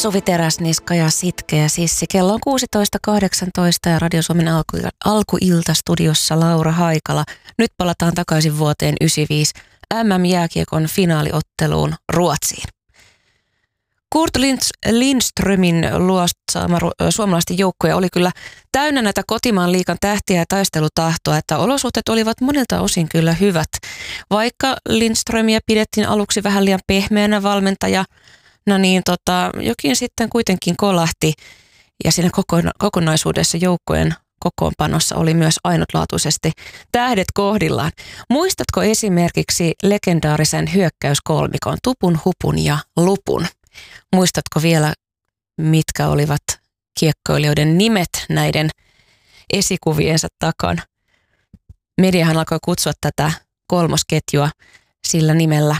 Suvi Teräsniska ja Sitkeä Sissi. Kello on 16.18 ja Radio Suomen alkuiltastudiossa Laura Haikala. Nyt palataan takaisin vuoteen 1995 MM-jääkiekon finaaliotteluun Ruotsiin. Kurt Lindströmin luotsaama suomalaisten joukkoja oli kyllä täynnä näitä kotimaan liigan tähtiä ja taistelutahtoa, että olosuhteet olivat monilta osin kyllä hyvät. Vaikka Lindströmiä pidettiin aluksi vähän liian pehmeänä valmentaja, jokin sitten kuitenkin kolahti ja siinä kokonaisuudessa joukkojen kokoonpanossa oli myös ainutlaatuisesti tähdet kohdillaan. Muistatko esimerkiksi legendaarisen hyökkäyskolmikon Tupun, Hupun ja Lupun? Muistatko vielä, mitkä olivat kiekkoilijoiden nimet näiden esikuviensa takana? Mediahan alkoi kutsua tätä kolmosketjua sillä nimellä,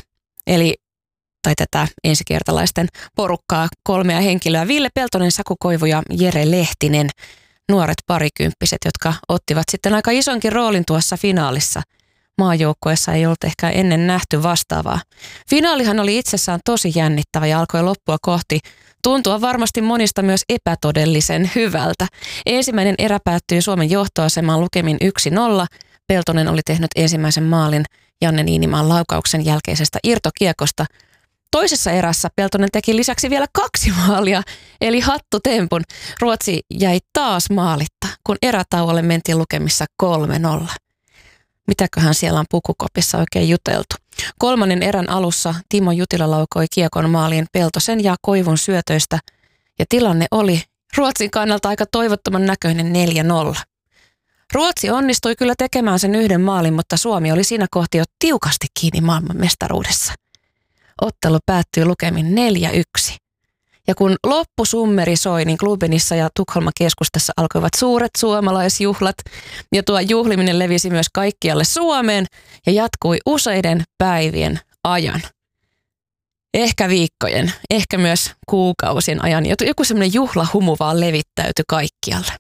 tai tätä ensikertalaisten porukkaa, 3 henkilöä. Ville Peltonen, Saku Koivu ja Jere Lehtinen, nuoret parikymppiset, jotka ottivat sitten aika isonkin roolin tuossa finaalissa. Maajoukkueessa ei ollut ehkä ennen nähty vastaavaa. Finaalihan oli itsessään tosi jännittävä ja alkoi loppua kohti tuntua varmasti monista myös epätodellisen hyvältä. Ensimmäinen erä päättyi Suomen johtoasemaan lukemin 1-0. Peltonen oli tehnyt ensimmäisen maalin Janne Niinimaan laukauksen jälkeisestä irtokiekosta. Toisessa erässä Peltonen teki lisäksi vielä 2 maalia, eli hattutempun. Ruotsi jäi taas maalitta, kun erätauolle mentiin lukemissa 3-0. Mitäköhän siellä on pukukopissa oikein juteltu? 3. erän alussa Timo Jutila laukoi kiekon maaliin Peltosen ja Koivun syötöistä, ja tilanne oli Ruotsin kannalta aika toivottoman näköinen 4-0. Ruotsi onnistui kyllä tekemään sen 1 maalin, mutta Suomi oli siinä kohti jo tiukasti kiinni maailmanmestaruudessa. Ottelu päättyi lukemin 4-1. Ja kun loppusummeri soi, niin Klubenissa ja Tukholman keskustassa alkoivat suuret suomalaisjuhlat. Ja tuo juhliminen levisi myös kaikkialle Suomeen ja jatkui useiden päivien ajan. Ehkä viikkojen, ehkä myös kuukausien ajan. Joku semmoinen juhlahumu vaan levittäytyi kaikkialle.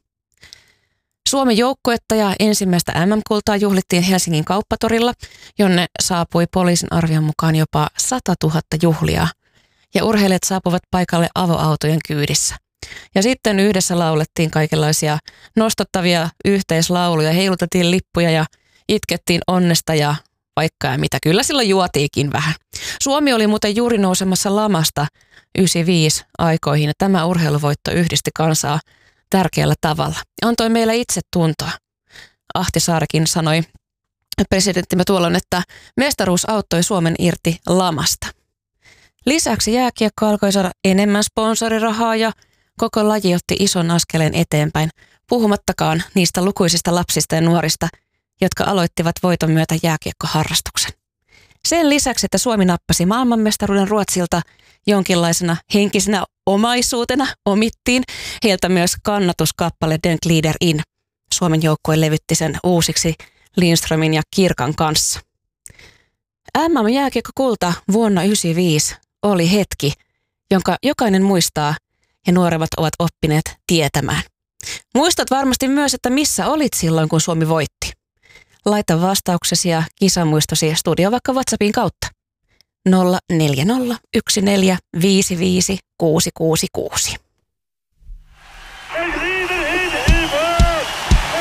Suomen joukkuetta ja ensimmäistä MM-kultaa juhlittiin Helsingin kauppatorilla, jonne saapui poliisin arvion mukaan jopa 100 000 juhlijaa. Ja urheilijat saapuvat paikalle avoautojen kyydissä. Ja sitten yhdessä laulettiin kaikenlaisia nostattavia yhteislauluja, heilutettiin lippuja ja itkettiin onnesta ja vaikka ja mitä. Kyllä silloin juotiikin vähän. Suomi oli muuten juuri nousemassa lamasta 95 aikoihin ja tämä urheiluvoitto yhdisti kansaa tärkeällä tavalla. Antoi meille itsetuntoa. Ahti Saarikin sanoi presidenttimme tuolloin, että mestaruus auttoi Suomen irti lamasta. Lisäksi jääkiekko alkoi saada enemmän sponsorirahaa ja koko laji otti ison askeleen eteenpäin, puhumattakaan niistä lukuisista lapsista ja nuorista, jotka aloittivat voiton myötä jääkiekkoharrastuksen. Sen lisäksi, että Suomi nappasi maailmanmestaruuden Ruotsilta jonkinlaisena henkisenä omaisuutena, omittiin heiltä myös kannatuskappale Den Glider In. Suomen joukkue levytti sen uusiksi Lindströmin ja Kirkan kanssa. MM-jääkiekkokulta vuonna 1995 oli hetki, jonka jokainen muistaa ja nuoremmat ovat oppineet tietämään. Muistat varmasti myös, että missä olit silloin, kun Suomi voitti. Laita vastauksesi ja kisamuistosi studio vaikka WhatsAppin kautta. 040 14 55 666.